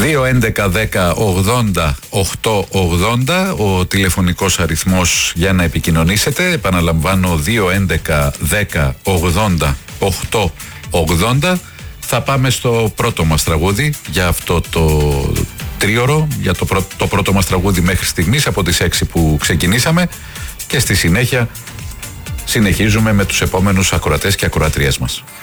2-11-10-80-880 ο τηλεφωνικός αριθμός για να επικοινωνήσετε. Επαναλαμβάνω, 2-11-10-80-880. Θα πάμε στο πρώτο μας τραγούδι για αυτό το τρίωρο, για το πρώτο μας τραγούδι μέχρι στιγμής από τις 6 που ξεκινήσαμε, και στη συνέχεια συνεχίζουμε με τους επόμενους ακροατές και ακροατριές μας.